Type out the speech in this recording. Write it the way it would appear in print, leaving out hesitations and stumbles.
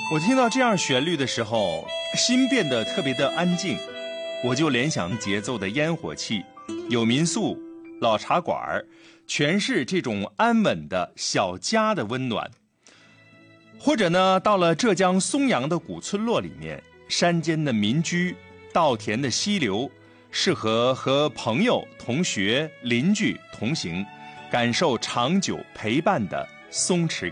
我听到这样旋律的时候，心变得特别的安静，我就联想节奏的烟火气，有民宿、老茶馆，全是这种安稳的小家的温暖。或者呢，到了浙江松阳的古村落里面，山间的民居，稻田的溪流，适合和朋友、同学、邻居同行，感受长久陪伴的松弛